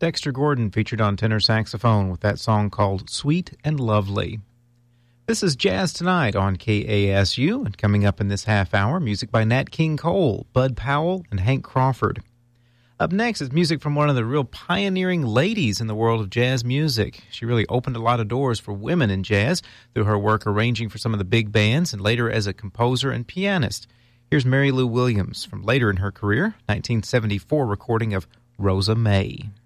Dexter Gordon featured on tenor saxophone with that song called Sweet and Lovely. This is Jazz Tonight on KASU, and coming up in this half hour, music by Nat King Cole, Bud Powell, and Hank Crawford. Up next is music from one of the real pioneering ladies in the world of jazz music. She really opened a lot of doors for women in jazz through her work arranging for some of the big bands and later as a composer and pianist. Here's Mary Lou Williams from later in her career, 1974 recording of Rosa May.